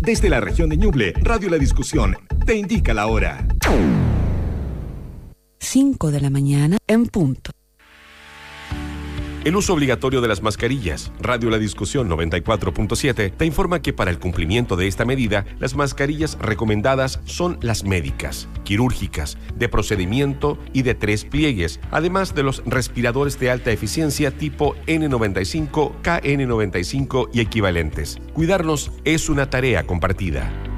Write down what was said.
Desde la región de Ñuble, Radio La Discusión te indica la hora. 5 de la mañana en punto. El uso obligatorio de las mascarillas. Radio La Discusión 94.7 te informa que para el cumplimiento de esta medida, las mascarillas recomendadas son las médicas, quirúrgicas, de procedimiento y de 3 pliegues, además de los respiradores de alta eficiencia tipo N95, KN95 y equivalentes. Cuidarnos es una tarea compartida.